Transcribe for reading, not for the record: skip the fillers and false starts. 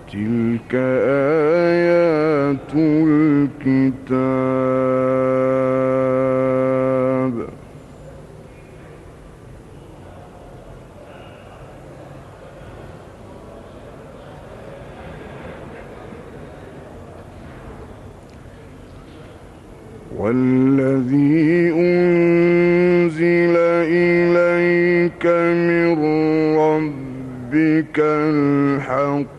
تلك آيات الكتاب. والذي أنزل إليك من ربك الحق